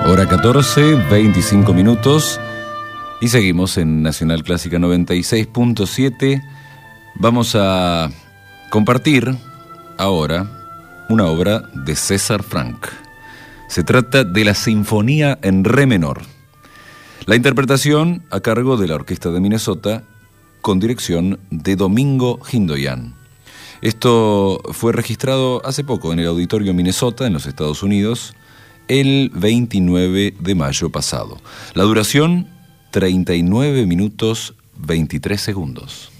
Hora 14, 25 minutos. Y seguimos en Nacional Clásica 96.7. Vamos a compartir ahora una obra de César Franck. Se trata de la Sinfonía en Re menor. La interpretación a cargo de la Orquesta de Minnesota con dirección de Domingo Hindoyan. Esto fue registrado hace poco en el Auditorio Minnesota en los Estados Unidos el 29 de mayo pasado. La duración, 39 minutos 23 segundos.